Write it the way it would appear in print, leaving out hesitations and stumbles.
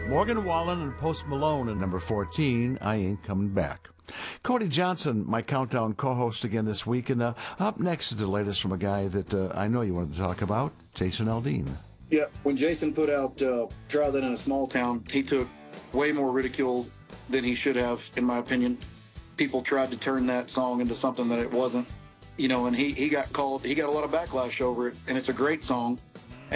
Morgan Wallen and Post Malone at number 14, I Ain't Coming Back. Cody Johnson, my Countdown co-host again this week, and up next is the latest from a guy that I know you wanted to talk about, Jason Aldean. Yeah, when Jason put out Try That in a Small Town, he took way more ridicule than he should have, in my opinion. People tried to turn that song into something that it wasn't, and he got a lot of backlash over it, and it's a great song.